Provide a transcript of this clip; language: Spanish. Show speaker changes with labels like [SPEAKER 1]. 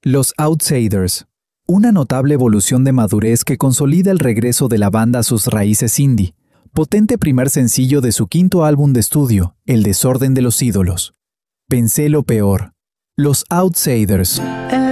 [SPEAKER 1] Los Outsiders, una notable evolución de madurez que consolida el regreso de la banda a sus raíces indie. Potente primer sencillo de su quinto álbum de estudio, El desorden de los ídolos. Pensé lo peor. Los Outsiders.